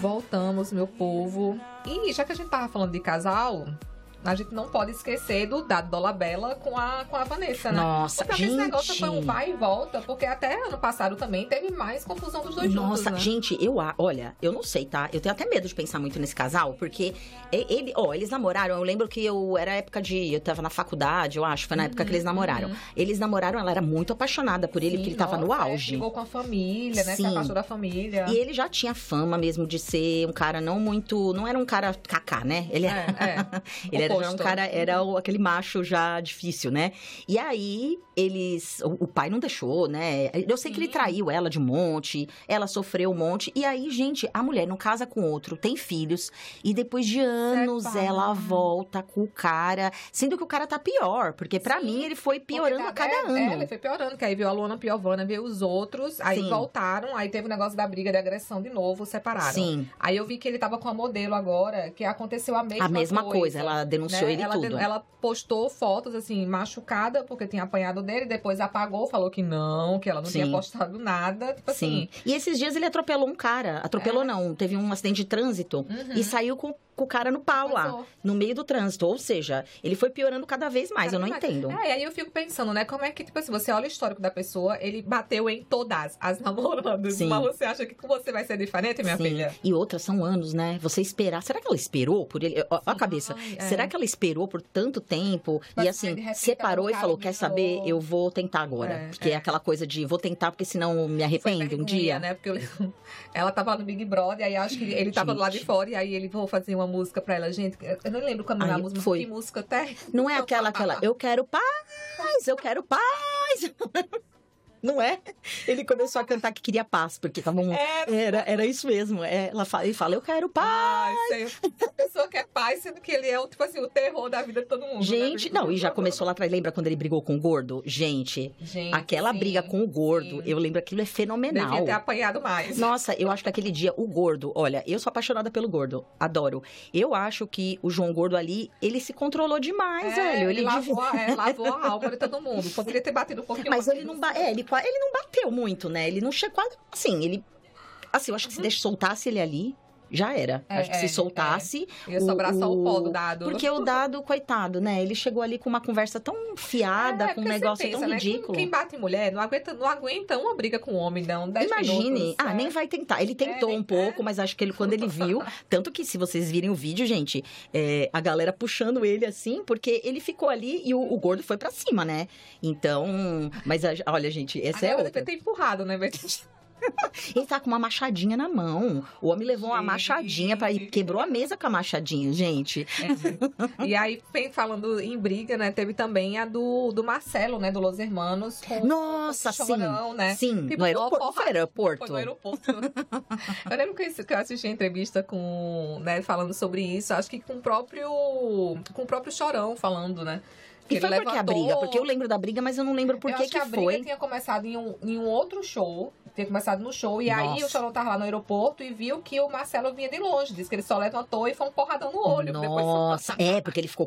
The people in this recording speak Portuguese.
Voltamos, meu povo. E já que a gente tava falando de casal, a gente não pode esquecer do Dado Dolabella com a Vanessa, né? Nossa, porque gente. Esse negócio foi um vai e volta, porque até ano passado também teve mais confusão dos dois juntos, Nossa, né? gente, olha, eu não sei, tá? Eu tenho até medo de pensar muito nesse casal, porque eles namoraram, eu lembro que era época eu tava na faculdade, eu acho, foi na época que eles namoraram. Eles namoraram, ela era muito apaixonada por ele, porque ele tava no auge. Brigou com a família, né? Se afastou da família. E ele já tinha fama mesmo de ser um cara não era um cara cacá, né? Ele ele era um cara, aquele macho já difícil, né? E aí, o pai não deixou, né? Eu sei que ele traiu ela de um monte, ela sofreu um monte. E aí, gente, a mulher não casa com outro, tem filhos. E depois de anos, ela volta com o cara. Sendo que o cara tá pior, porque pra mim ele foi piorando a cada ano. Ele foi piorando, que aí viu a Luana Piovana, viu os outros, aí voltaram, aí teve o negócio da briga de agressão de novo, separaram. Sim. Aí eu vi que ele tava com a modelo agora, que aconteceu a mesma coisa. Ela denunciou ele tudo. Ela postou fotos, assim, machucada, porque tinha apanhado dele, depois apagou, falou que ela não tinha postado nada, tipo assim. E esses dias ele atropelou um cara, não, teve um acidente de trânsito e saiu com o cara no pau lá, no meio do trânsito, ou seja, ele foi piorando cada vez mais, eu não entendo. E aí eu fico pensando, né, como é que, tipo assim, você olha o histórico da pessoa, ele bateu em todas as namoradas, mas você acha que com você vai ser diferente, minha filha? E outras são anos, né, você esperar, será que ela esperou por ele, ó a cabeça, será que ela esperou por tanto tempo e assim, separou e falou, quer saber, eu vou tentar agora, porque é aquela coisa de, vou tentar porque senão me arrependo um dia. Né, porque ela tava no Big Brother, aí acho que ele tava do lado de fora, e aí ele vou fazer uma música pra ela, gente, eu não lembro como é a música, que música até... Não é aquela, eu quero paz, eu quero paz. Não é? Ele começou a cantar que queria paz, porque tava era isso mesmo. Ele fala, eu quero paz. A pessoa quer paz, sendo que ele é, tipo assim, o terror da vida de todo mundo. Gente, e já começou lá atrás, lembra quando ele brigou com o gordo? Gente aquela briga com o gordo, eu lembro, aquilo é fenomenal. Devia ter apanhado mais. Nossa, eu acho que aquele dia, o gordo, olha, eu sou apaixonada pelo gordo, adoro. Eu acho que o João Gordo ali, ele se controlou demais, velho. Ele lavou a alma de todo mundo. Poderia ter batido um pouquinho mais. Mas ele não bateu muito, né? Ele não chegou, assim, eu acho que se soltasse ele ali, já era. Acho que se soltasse... Ia sobrar só o pó do Dado. Porque o Dado, coitado, né? Ele chegou ali com uma conversa tão fiada, com um negócio tão ridículo. Quem bate em mulher não aguenta uma briga com um homem, não. 10 Imagine. minutos, nem vai tentar. Ele tentou um pouco, mas acho que quando ele viu... Tanto que, se vocês virem o vídeo, gente, a galera puxando ele assim, porque ele ficou ali e o gordo foi pra cima, né? Então... Mas, olha, gente, essa é outra. Deve ter empurrado, né? Ele tá com uma machadinha na mão. O homem levou uma machadinha quebrou a mesa com a machadinha, gente. E aí, falando em briga, né? Teve também a do Marcelo, né? Do Los Hermanos. Nossa, sim. Né? Sim, no aeroporto. Foi no aeroporto. Eu lembro que eu assisti a entrevista falando sobre isso. Acho que com o próprio Chorão falando, né? E foi porque a briga? Porque eu lembro da briga, mas eu não lembro por que foi. A briga tinha começado em um outro show. Tinha começado no show. E aí o Chorão tava lá no aeroporto e viu que o Marcelo vinha de longe. Disse que ele só levantou e foi um porradão no olho. Nossa, porque ele ficou